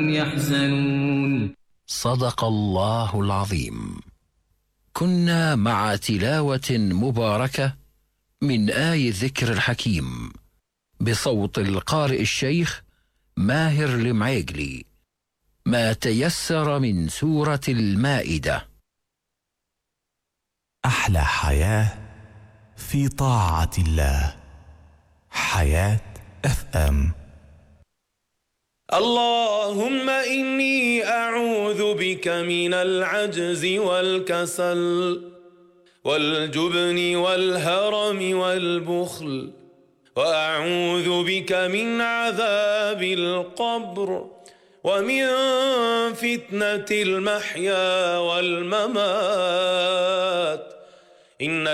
يحزنون. صدق الله العظيم. كنا مع تلاوة مباركة من آي الذكر الحكيم بصوت القارئ الشيخ ماهر المعيقلي، ما تيسر من سورة المائدة. أحلى حياة في طاعة الله. حياة FM. اللهم إني أعوذ بك من العجز والكسل والجبن والهرم والبخل، وأعوذ بك من عذاب القبر ومن فتنة المحيا والممات. إن